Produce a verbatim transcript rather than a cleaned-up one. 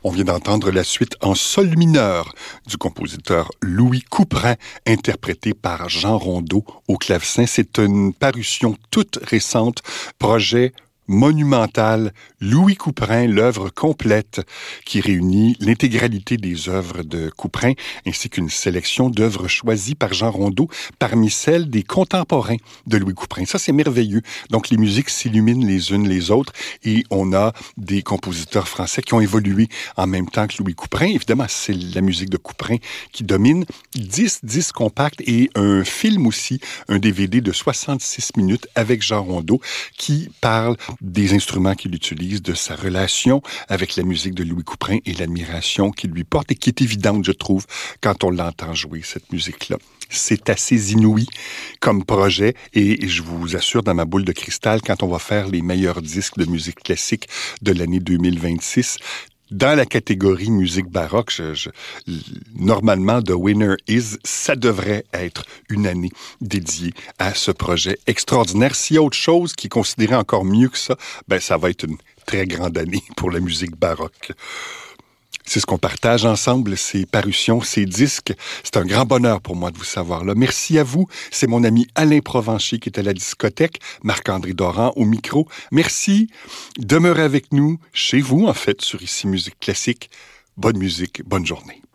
On vient d'entendre la suite en sol mineur du compositeur Louis Couperin, interprété par Jean Rondeau au clavecin. C'est une parution toute récente, projet monumental, Louis Couperin, l'œuvre complète qui réunit l'intégralité des œuvres de Couperin ainsi qu'une sélection d'œuvres choisies par Jean Rondeau parmi celles des contemporains de Louis Couperin. Ça, c'est merveilleux. Donc, les musiques s'illuminent les unes les autres et on a des compositeurs français qui ont évolué en même temps que Louis Couperin. Évidemment, c'est la musique de Couperin qui domine. dix disques compacts et un film aussi, un D V D de soixante-six minutes avec Jean Rondeau qui parle des instruments qu'il utilise, de sa relation avec la musique de Louis Couperin et l'admiration qu'il lui porte et qui est évidente, je trouve, quand on l'entend jouer, cette musique-là. C'est assez inouï comme projet et je vous assure, dans ma boule de cristal, quand on va faire les meilleurs disques de musique classique de l'année deux mille vingt-six, dans la catégorie musique baroque, je, je, normalement, The Winner Is, ça devrait être une année dédiée à ce projet extraordinaire. S'il y a autre chose qui est considéré encore mieux que ça, ben ça va être une très grande année pour la musique baroque. C'est ce qu'on partage ensemble, ces parutions, ces disques. C'est un grand bonheur pour moi de vous savoir là. Merci à vous. C'est mon ami Alain Provencher qui est à la discothèque, Marc-André Doran au micro. Merci. Demeurez avec nous, chez vous en fait, sur Ici Musique Classique. Bonne musique, bonne journée.